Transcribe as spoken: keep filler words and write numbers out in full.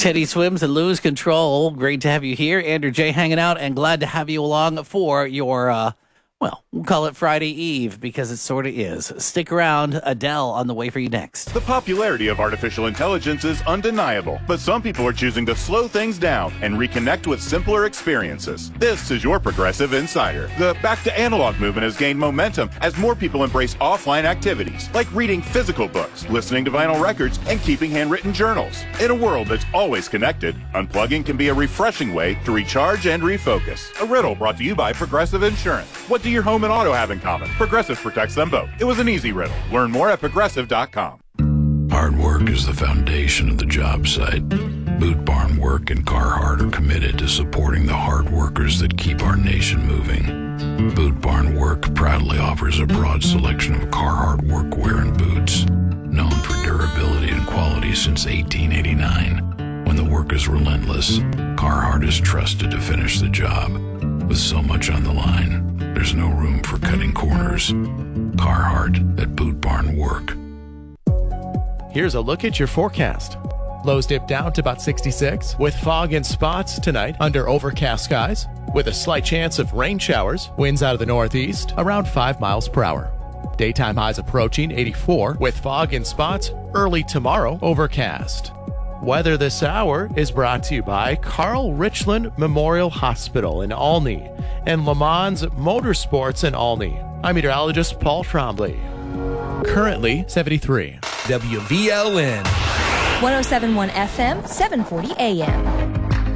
Teddy Swims and Lose Control. Great to have you here. Andrew J. hanging out, and glad to have you along for your, uh, well, we'll call it Friday Eve because it sort of is. Stick around. Adele on the way for you next. The popularity of artificial intelligence is undeniable, but some people are choosing to slow things down and reconnect with simpler experiences. This is your Progressive Insider. The back to analog movement has gained momentum as more people embrace offline activities like reading physical books, listening to vinyl records, and keeping handwritten journals. In a world that's always connected, unplugging can be a refreshing way to recharge and refocus. A riddle brought to you by Progressive Insurance. What do your home and auto have in common? Progressive protects them both. It was an easy riddle. Learn more at progressive dot com. Hard work is the foundation of the job site. Boot Barn Work and Carhartt are committed to supporting the hard workers that keep our nation moving. Boot Barn Work proudly offers a broad selection of Carhartt workwear and boots, known for durability and quality since eighteen eighty-nine. When the work is relentless, Carhartt is trusted to finish the job. With so much on the line, there's no room for cutting corners. Carhartt at Boot Barn Work. Here's a look at your forecast. Lows dip down to about sixty-six with fog and spots tonight under overcast skies with a slight chance of rain showers. Winds out of the northeast around five miles per hour. Daytime highs approaching eighty-four with fog and spots early tomorrow overcast. Weather this hour is brought to you by Carl Richland Memorial Hospital in Olney and Le Mans Motorsports in Olney. I'm meteorologist Paul Trombley. Currently seventy-three. W V L N one oh seven point one F M, seven forty A M.